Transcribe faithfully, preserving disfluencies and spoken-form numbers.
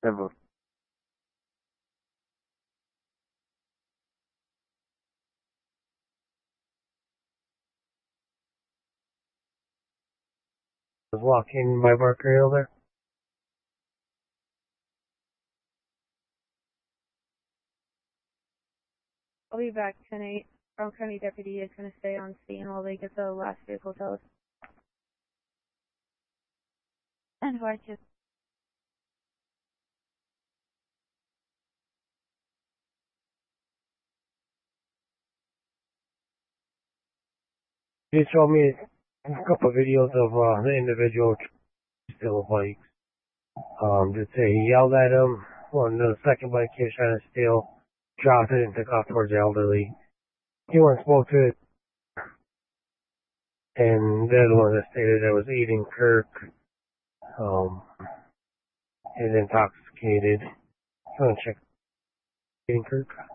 Never. I was walking my work area over. I'll be back tonight. Brown County deputy is going to stay on scene while they get the last vehicle towed. And who I just He showed me a couple of videos of uh, the individual steal a bike. Um, just say he yelled at him. One the second bike he was trying to steal, dropped it and took off towards the elderly. He went and spoke to it, and they're the one that stated that was Aiden Kirk. Um, is intoxicated. You want to check Aiden Kirk?